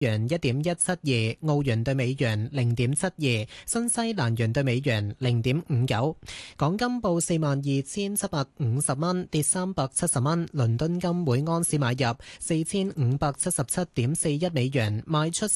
元1.172，澳元對美元0.72，新西蘭元對美元0.59。港金報42,750蚊，跌370蚊。倫敦金每安士買入4,577.41美元，賣出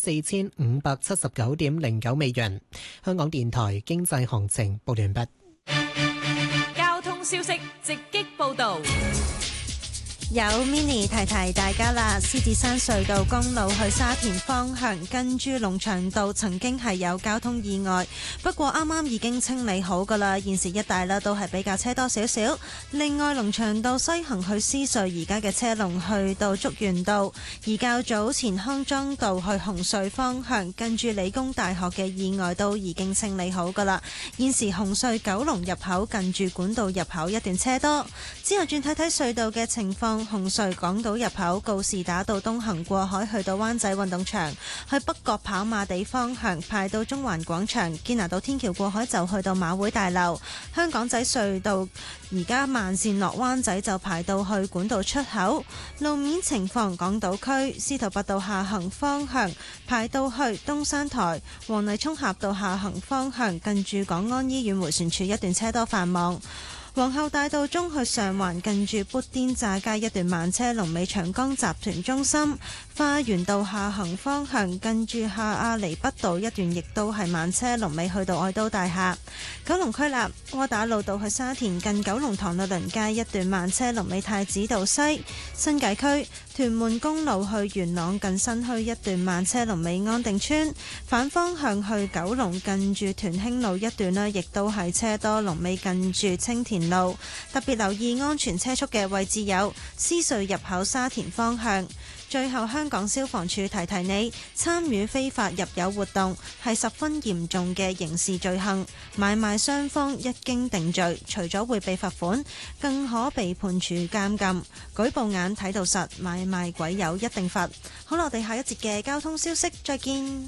4,579.09美元。香港電台經濟行情報完畢。 交通消息直擊報道。 有 Mini 提提大家啦，獅子山隧道公路去沙田方向近住龍翔道曾經係有交通意外，不過啱啱已經清理好噶啦，現時一帶啦都係比較車多少少。另外龍翔道西行去獅隧而家嘅車龍去到竹園道，而較早前康莊道去紅隧方向近住理工大學嘅意外都已經清理好噶啦，現時紅隧九龍入口近住管道入口一段車多。之後轉睇睇隧道嘅情況。紅隧港島入口告士打道東行過海去到灣仔運動場，去北角跑馬地方向排到中環廣場，堅拿道天橋過海就去到馬會大樓。香港仔隧道而家慢線落灣仔就排到去管道出口。路面情況，港島區司徒拔道下行方向排到去東山台，黃泥涌峽道下行方向近住港安醫院迴旋處一段車多繁忙。皇后大道中去上環近住砵甸乍街一段慢車龍尾長江集團中心，花園道下行方向近住下亞厘畢道一段亦都係慢車龍尾去到愛都大廈。九龍區立窩打老道去沙田近九龍塘律倫街一段慢車龍尾太子道西。新界區屯門公路去元朗近新墟一段慢車龍尾安定村，反方向去九龍近住屯興路一段呢亦都係車多龍尾近住青田路。特別留意安全車速嘅位置有獅隧入口沙田方向。最後，香港消防處提提你，參與非法入油活動係十分嚴重嘅刑事罪行，買賣雙方一經定罪，除咗會被罰款，更可被判處監禁。舉報眼睇到實，買賣鬼友一定罰。好啦，我哋下一節嘅交通消息再見。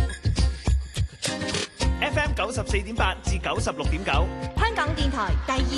FM 94.8至96.9， 香港電台第二